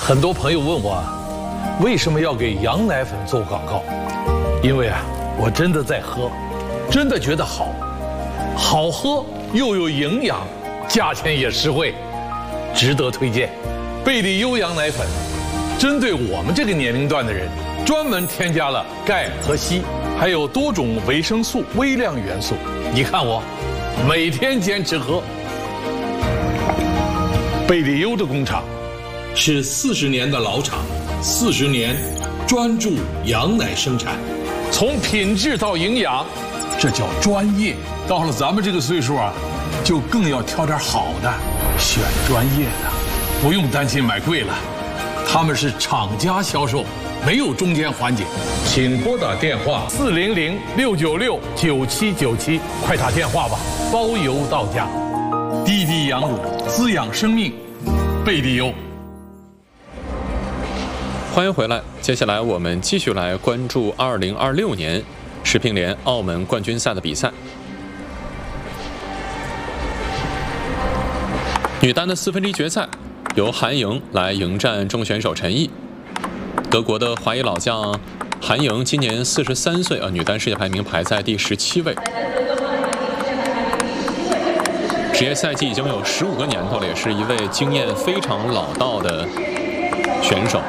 很多朋友问我，为什么要给羊奶粉做广告？因为我真的在喝，真的觉得好，好喝又有营养，价钱也实惠，值得推荐。贝利优羊奶粉，针对我们这个年龄段的人，专门添加了钙和硒，还有多种维生素、微量元素。你看我，每天坚持喝。贝利优的工厂是40年的老厂，40年专注羊奶生产，从品质到营养，这叫专业。到了咱们这个岁数就更要挑点好的，选专业的，不用担心买贵了。他们是厂家销售，没有中间环节。请拨打电话400-696-9797，快打电话吧，包邮到家。滴滴羊乳，滋养生命，贝利优。 欢迎回来，接下来我们继续来关注2026年世乒联澳门冠军赛的比赛。女单的4分之一决赛，由韩莹来迎战中国选手陈毅。德国的华裔老将韩莹今年43岁女单世界排名排在第17位。职业赛季已经有15个年头了，也是一位经验非常老道的选手。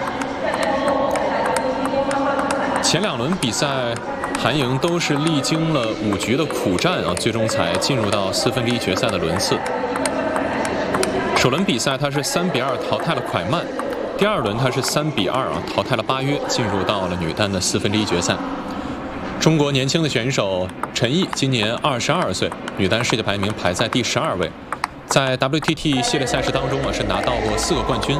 前2轮比赛，韩莹都是历经了5局的苦战最终才进入到4分之一决赛的轮次。首轮比赛，他是3比2淘汰了蒯曼；第2轮他是3比2淘汰了巴约，进入到了女单的4分之一决赛。中国年轻的选手陈毅今年22岁，女单世界排名排在第12位，在 WTT 系列赛事当中是拿到过4个冠军。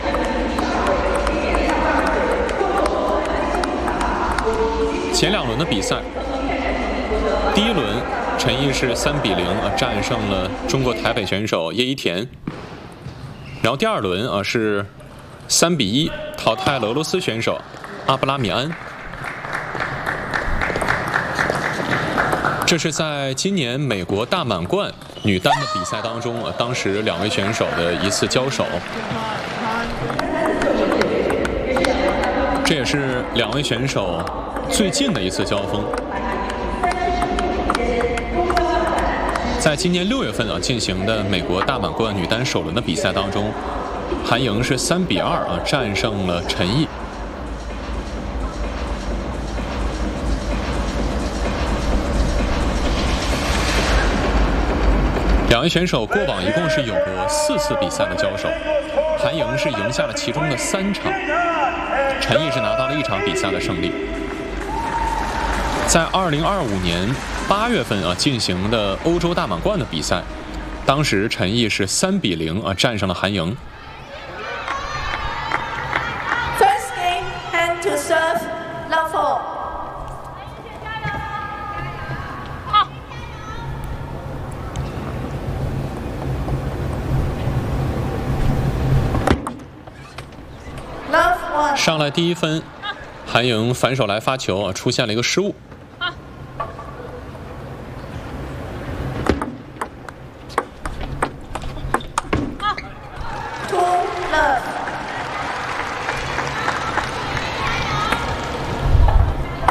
前2轮的比赛，第1轮陈毅是3比0战胜了中国台北选手叶一田，然后第2轮是3比1淘汰了俄罗斯选手阿布拉米安。这是在今年美国大满贯女单的比赛当中当时2位选手的一次交手，这也是2位选手最近的一次交锋。在今年6月份进行的美国大满贯女单首轮的比赛当中，韩莹是3比2战胜了陈毅。2位选手过往一共是有过4次比赛的交手，韩莹是赢下了其中的3场，陈毅是拿到了1场比赛的胜利。在2025年8月份进行的欧洲大满贯的比赛，当时陈毅是3比0战胜了韩莹。 First game, hand to serve, love four. 上来第1分，韩莹反手来发球出现了一个失误。